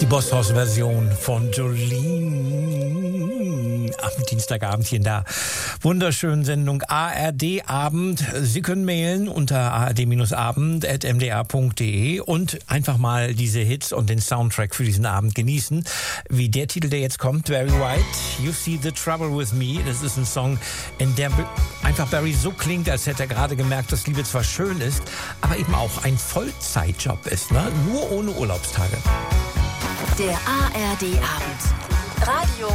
Die Bosshaus-Version von Jolene am Dienstagabend hier in der wunderschönen Sendung ARD Abend. Sie können mailen unter ard-abend@mdr.de und einfach mal diese Hits und den Soundtrack für diesen Abend genießen. Wie der Titel, der jetzt kommt, Barry White, You See the Trouble with Me. Das ist ein Song, in der einfach Barry so klingt, als hätte er gerade gemerkt, dass Liebe zwar schön ist, aber eben auch ein Vollzeitjob ist, ne? Nur ohne Urlaubstage. Der ARD Abend. Radio